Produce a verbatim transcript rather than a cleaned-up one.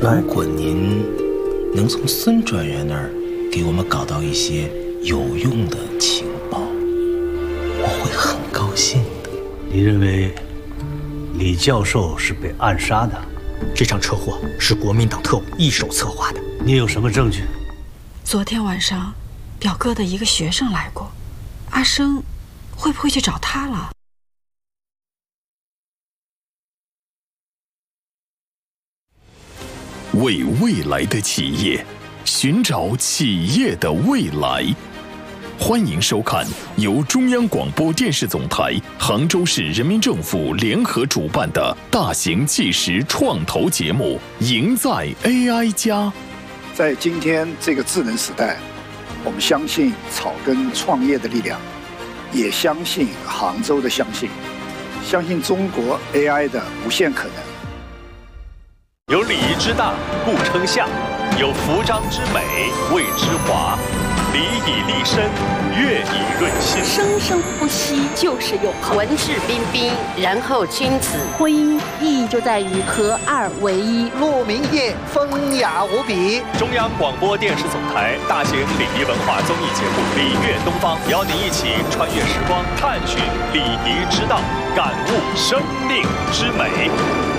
如果您能从孙专员那儿给我们搞到一些有用的情报，我会很高兴的。 你认为李教授是被暗杀的？ 这场车祸是国民党特务一手策划的。 你有什么证据？ 昨天晚上，表哥的一个学生来过，阿生会不会去找他了？ 为未来的企业寻找企业的未来。欢迎收看由中央广播电视总台、杭州市人民政府联合主办的大型纪实创投节目《赢在 A I 家》。 在今天这个智能时代，我们相信草根创业的力量，也相信杭州的相信，相信中国 A I 的无限可能。 有礼仪之大，故称相；有服装之美，谓之华。礼以立身，乐以润心。 生生不息就是永恒。 文质彬彬，然后君子。 婚姻意义就在于合二为一。 鹿鸣夜，风雅无比。 中央广播电视总台大型礼仪文化综艺节目《礼乐东方》，邀您一起穿越时光，探寻礼仪之道，感悟生命之美。